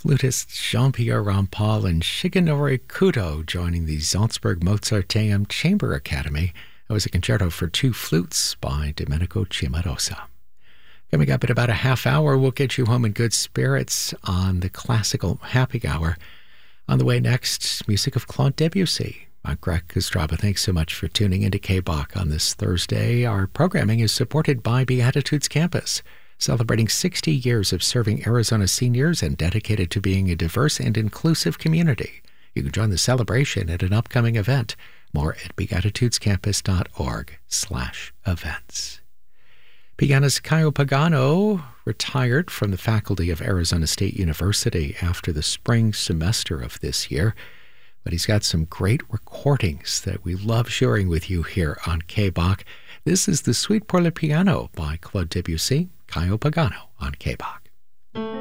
flutist Jean-Pierre Rampal and Shigenori Kudo joining the Salzburg Mozarteum Chamber Academy. That was a concerto for two flutes by Domenico Cimarosa. Coming up in about a half hour, we'll get you home in good spirits on the classical happy hour. On the way next, music of Claude Debussy. I'm Greg Kostraba. Thanks so much for tuning into KBOK on this Thursday. Our programming is supported by Beatitudes Campus, celebrating 60 years of serving Arizona seniors and dedicated to being a diverse and inclusive community. You can join the celebration at an upcoming event. More at beatitudescampus.org/events. Pianist Caio Pagano retired from the faculty of Arizona State University after the spring semester of this year, but he's got some great recordings that we love sharing with you here on KBOK. This is the Suite pour le Piano by Claude Debussy, Caio Pagano on KBOK.